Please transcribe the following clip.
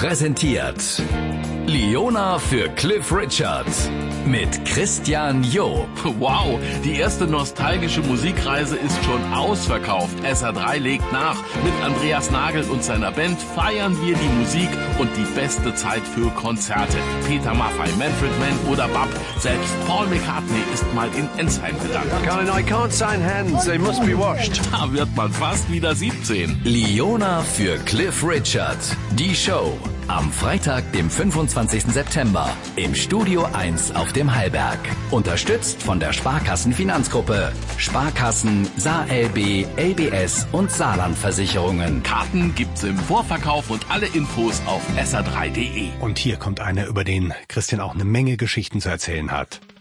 präsentiert Liona für Cliff Richard mit Christian Jo. Wow, die erste nostalgische Musikreise ist schon ausverkauft. SA3 legt nach. Mit Andreas Nagel und seiner Band feiern wir die Musik und die beste Zeit für Konzerte. Peter Maffay, Manfred Mann oder Bab. Selbst Paul McCartney ist mal in Ensheim gelandet. I can't sign hands, they must be washed. Da wird man fast wieder 17. Liona für Cliff Richard. Die Show. Am Freitag, dem 25. September im Studio 1 auf dem Hallberg. Unterstützt von der Sparkassen-Finanzgruppe. Sparkassen, SaarLB, LBS und Saarlandversicherungen. Karten gibt's im Vorverkauf und alle Infos auf sa3.de. Und hier kommt einer, über den Christian auch eine Menge Geschichten zu erzählen hat.